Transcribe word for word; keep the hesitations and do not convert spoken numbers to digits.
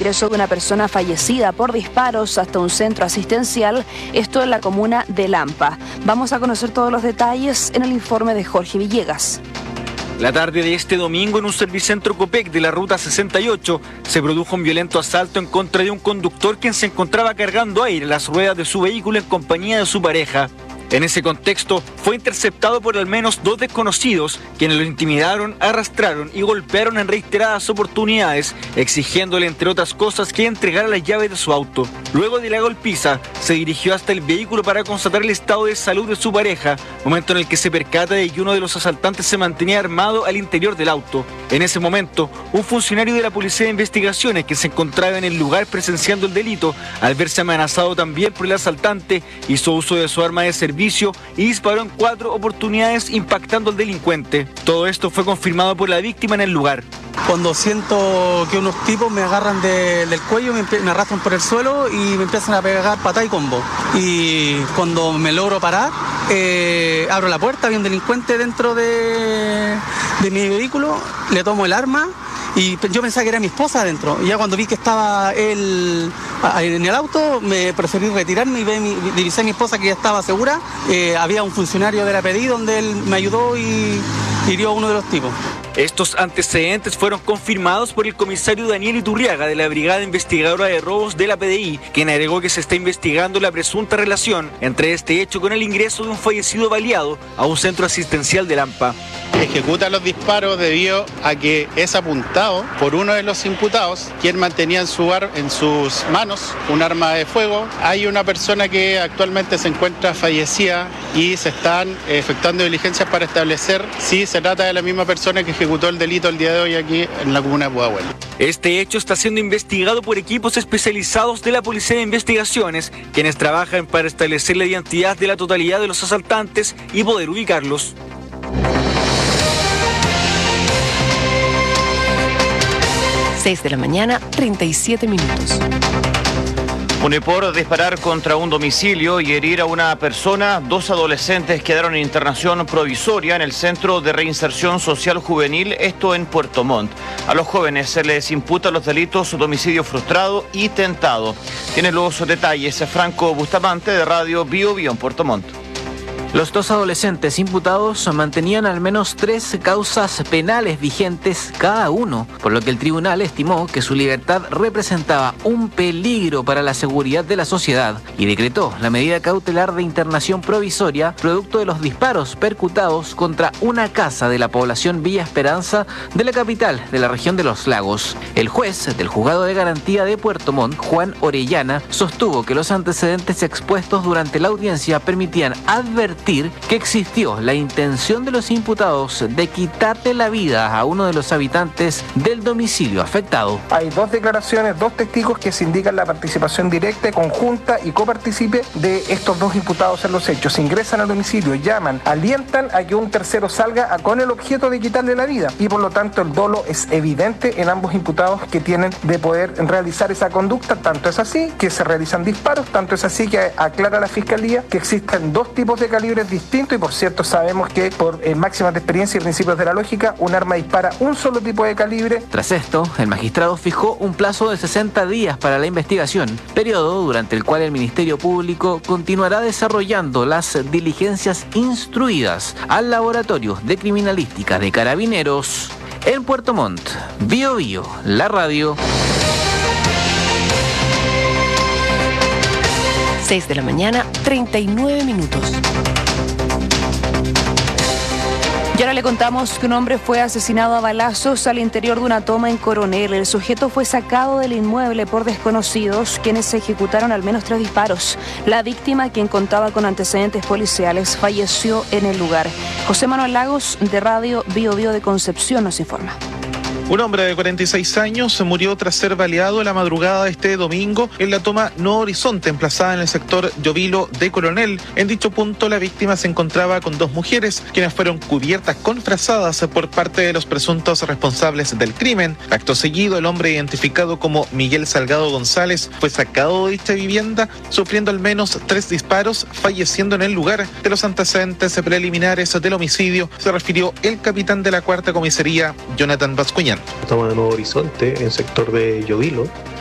ingreso de una persona fallecida por disparos hasta un centro asistencial, esto en la comuna de Lampa. Vamos a conocer todos los detalles en el informe de Jorge Villegas. La tarde de este domingo, en un servicentro Copec de la ruta sesenta y ocho, se produjo un violento asalto en contra de un conductor quien se encontraba cargando aire en las ruedas de su vehículo en compañía de su pareja. En ese contexto, fue interceptado por al menos dos desconocidos, quienes lo intimidaron, arrastraron y golpearon en reiteradas oportunidades, exigiéndole, entre otras cosas, que entregara las llaves de su auto. Luego de la golpiza, se dirigió hasta el vehículo para constatar el estado de salud de su pareja, momento en el que se percata de que uno de los asaltantes se mantenía armado al interior del auto. En ese momento, un funcionario de la Policía de Investigaciones, que se encontraba en el lugar presenciando el delito, al verse amenazado también por el asaltante, hizo uso de su arma de servicio y disparó en cuatro oportunidades impactando al delincuente. Todo esto fue confirmado por la víctima en el lugar. Cuando siento que unos tipos me agarran de, del cuello, me, me arrastran por el suelo y me empiezan a pegar patada y combo. Y cuando me logro parar, eh, abro la puerta, había un delincuente dentro de, de mi vehículo, le tomo el arma. Y yo pensaba que era mi esposa adentro. Y ya cuando vi que estaba él en el auto, me preferí retirarme y ve mi, divisé a mi esposa que ya estaba segura. Eh, había un funcionario de la P D I donde él me ayudó y hirió a uno de los tipos. Estos antecedentes fueron confirmados por el comisario Daniel Iturriaga de la Brigada Investigadora de Robos de la P D I, quien agregó que se está investigando la presunta relación entre este hecho con el ingreso de un fallecido baleado a un centro asistencial de Lampa. Ejecuta los disparos debido a que es apuntado por uno de los imputados, quien mantenía en, su ar en sus manos un arma de fuego. Hay una persona que actualmente se encuentra fallecida y se están efectuando diligencias para establecer si se trata de la misma persona que ejecutó el delito el día de hoy aquí en la comuna de Pudahuel. Este hecho está siendo investigado por equipos especializados de la Policía de Investigaciones, quienes trabajan para establecer la identidad de la totalidad de los asaltantes y poder ubicarlos. seis de la mañana, treinta y siete minutos. Une por disparar contra un domicilio y herir a una persona, dos adolescentes quedaron en internación provisoria en el Centro de Reinserción Social Juvenil, esto en Puerto Montt. A los jóvenes se les imputan los delitos homicidio frustrado y tentado. Tiene los detalles Franco Bustamante de Radio Bio Bio en Puerto Montt. Los dos adolescentes imputados mantenían al menos tres causas penales vigentes cada uno, por lo que el tribunal estimó que su libertad representaba un peligro para la seguridad de la sociedad y decretó la medida cautelar de internación provisoria producto de los disparos percutados contra una casa de la población Villa Esperanza de la capital de la región de Los Lagos. El juez del Juzgado de Garantía de Puerto Montt, Juan Orellana, sostuvo que los antecedentes expuestos durante la audiencia permitían advertir que existió la intención de los imputados de quitarle la vida a uno de los habitantes del domicilio afectado. Hay dos declaraciones, dos testigos que se indican la participación directa, conjunta y copartícipe de estos dos imputados en los hechos. Ingresan al domicilio, llaman, alientan a que un tercero salga con el objeto de quitarle la vida y por lo tanto el dolo es evidente en ambos imputados que tienen de poder realizar esa conducta. Tanto es así que se realizan disparos, tanto es así que aclara la Fiscalía que existen dos tipos de calibres distinto y por cierto sabemos que por eh, máximas de experiencia y principios de la lógica un arma dispara un solo tipo de calibre. Tras esto, el magistrado fijó un plazo de sesenta días para la investigación, periodo durante el cual el Ministerio Público continuará desarrollando las diligencias instruidas al Laboratorio de Criminalística de Carabineros en Puerto Montt. Bio Bio, la radio. seis de la mañana, treinta y nueve minutos. Y ahora le contamos que un hombre fue asesinado a balazos al interior de una toma en Coronel. El sujeto fue sacado del inmueble por desconocidos, quienes ejecutaron al menos tres disparos. La víctima, quien contaba con antecedentes policiales, falleció en el lugar. José Manuel Lagos, de Radio Bio Bio de Concepción, nos informa. Un hombre de cuarenta y seis años murió tras ser baleado la madrugada de este domingo en la toma No Horizonte, emplazada en el sector Llovilo de Coronel. En dicho punto, la víctima se encontraba con dos mujeres, quienes fueron cubiertas con frazadas por parte de los presuntos responsables del crimen. Acto seguido, el hombre identificado como Miguel Salgado González fue sacado de dicha vivienda, sufriendo al menos tres disparos, falleciendo en el lugar. De los antecedentes preliminares del homicidio se refirió el capitán de la cuarta comisaría, Jonathan Bascuñán. Estamos en Nuevo Horizonte, en el sector de Llovilo.